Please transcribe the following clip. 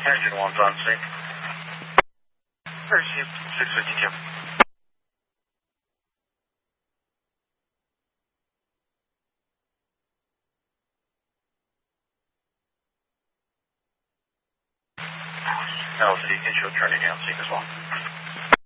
Engine 1's on scene. Received 652. LC, issue turning on scene as well.